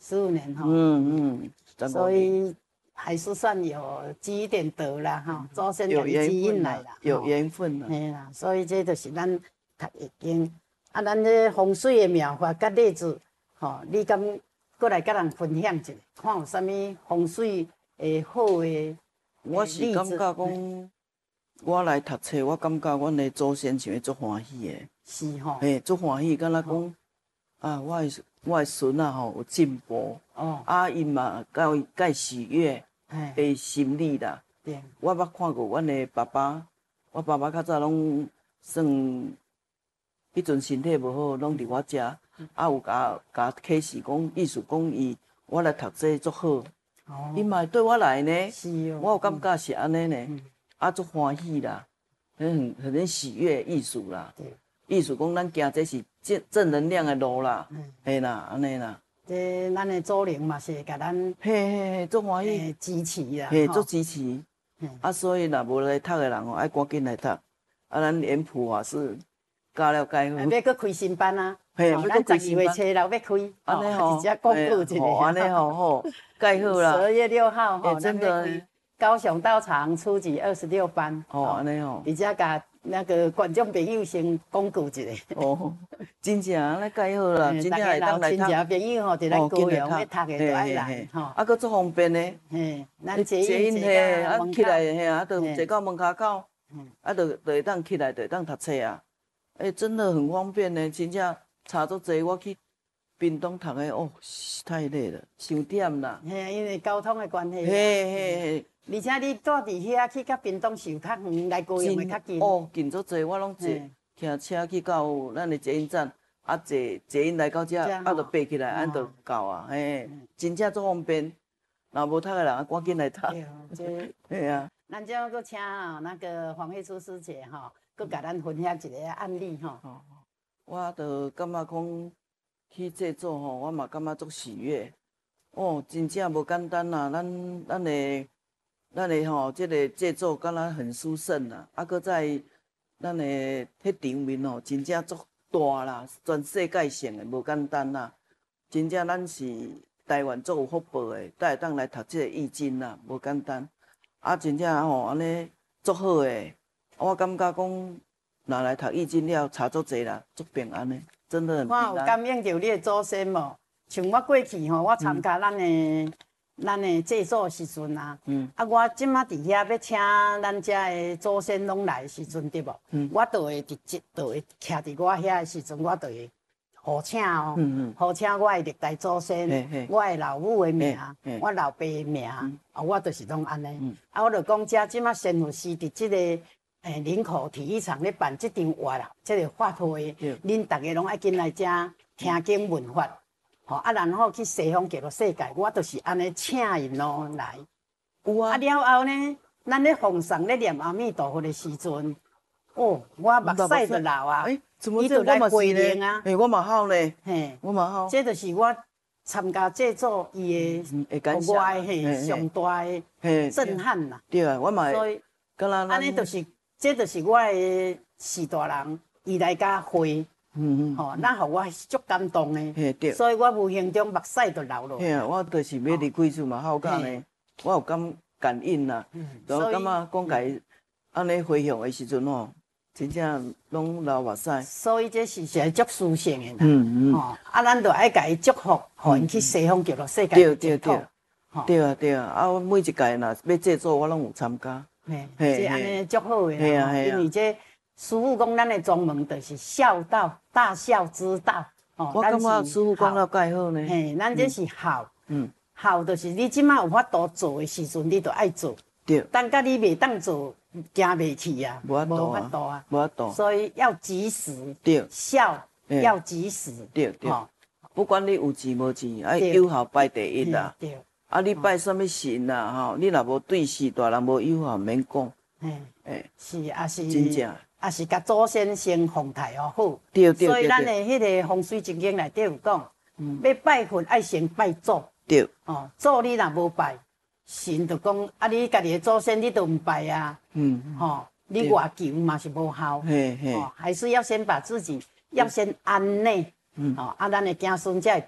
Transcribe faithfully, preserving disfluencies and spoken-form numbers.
十五年哈。 嗯嗯， 所以还是算有积一点德啦哈，祖先有缘基因分来啦， 有缘分啦。 嘿啦，所以这就是咱读易经，啊，咱这风水的妙法甲例子，吼，你敢过来甲人分享一下，看有啥物风水诶好诶？ 我是感觉讲，我来读册，我感觉阮的祖先像足欢喜的。 是吼。 嘿，足欢喜，敢若讲啊，我的我的孙啊吼有进步。哦。啊，因嘛甲甲喜悦的心理啦。对。我捌看过阮的爸爸，我爸爸较早拢算，迄阵身体无好，拢伫我遮，啊有甲甲启示讲，意思讲伊我来读册足好。伊嘛对我来呢，是哦，我有感觉是安尼呢，啊，足欢喜啦，很很很喜悦艺术啦，意思讲咱行这是正正能量的路啦，嘿啦，安尼啦。这咱的祖灵嘛是甲咱，嘿嘿嘿，足欢喜，支持啦，嘿，足支持。啊，所以若无来读的人哦，爱赶紧来读，啊，咱脸谱啊是教了介好。要搁开新班啊！嘿，咱十二月初六要开，安尼吼，直接公布一下，安尼吼好，介好啦。十二月六号吼，真的，高雄道场初级二十六班，哦，安尼吼，而且甲那个观众朋友先公布一下。哦，真正安尼介好啦，真正会当来读。亲戚朋友吼，伫咱高雄要读的都爱来，吼，啊，搁足方便呢。嘿，咱捷运嘿，啊起来嘿啊，就坐到门骹口，啊，就就会当起来，就会当读册啊。哎，真的很方便呢，真正。差足济，我去屏东读的哦，太累了，伤点啦。嘿，因为交通的关系。嘿嘿嘿。而且你住伫遐去到屏东受较远，来高雄会较近。哦，近足济，我拢坐骑车去到咱的捷运站，啊坐捷运来到遮，啊就爬起来，安就到啊。嘿，真正足方便。若无读的人，赶紧来读。这，嘿啊。咱这个请吼那个黄慧珠师姐吼，佮甲咱分享一个案例吼。我就感觉讲去制作吼，我嘛感觉足喜悦。哦，真正无简单啦，咱咱的咱的吼，即个制作敢若很殊胜啦。啊，搁在咱的迄场面吼，真正足大啦，全世界性的无简单啦。真正咱是台湾足有福报的，才会当来读即个易经啦，无简单。啊，真正吼安尼足好诶，我感觉讲。若来读易经了，差足济啦，足平安的，真的很平安。看有感应着你的祖先无？像我过去吼，我参加咱的咱的制作时阵啊，嗯，啊，我即马伫遐要请咱遮的祖先拢来时阵对无？嗯，我就会直接就会徛伫我遐的时阵，我就会呼请哦，嗯嗯，呼请我的历代祖先，我的老母的名，我老爸的名，啊，我就是拢安尼。啊，我就讲遮即马仙佛师伫即个。诶，林口体育场咧办即场活啦，即个法会，恁大家拢爱进来遮听经闻法，吼啊，然后去西方极乐世界，我就是安尼请因咯来。有啊。啊了后呢，咱咧奉上咧念阿弥陀佛的时阵，哦，我目屎就流啊，伊就来回应啊。诶，我嘛好咧。嘿，我嘛好。这就是我参加制作伊的，互我的嘿上大的震撼啦。对啊，我嘛。所以，安尼就是。这就是我的四大人，伊来甲会，嗯嗯，吼，那互我足感动的，嘿对，所以我无形中目屎就流落。嘿啊，我就是要离开厝嘛，好感的，我有感感应啦，就感觉讲家己安尼回向的时阵吼，真正拢流目屎。所以这是是足殊胜的啦，嗯嗯，吼，啊，咱就爱家伊祝福，互因去西方极乐世界对对对，对啊对啊，啊，我每一届若要制作，我拢有参加。嘿，这安尼足好诶啦，因为这师傅讲咱的宗门就是孝道，大孝之道。哦，我感觉师傅讲了介好呢。嘿，咱这是孝，嗯，孝就是你即马有法度做的时阵，你就爱做。对。等甲你袂当做，行袂去啊，无法度啊，无法度。所以要及时。对。孝要及时。对对。不管你有钱无钱，爱有孝排第一啦。对。啊！你拜什么神啦？吼，你若无对事大人无友好，免讲。嘿，诶，是也是，真正，也是甲祖先先奉台哦好。对对对。所以咱的迄个风水经经内底有讲，要拜佛爱先拜祖。对。哦，祖你若无拜，神就讲啊，你家己的祖先你都唔拜啊。嗯。吼，你外求嘛是无效。嘿嘿。哦，还是要先把自己要先安内。嗯。哦，啊，咱的子孙才会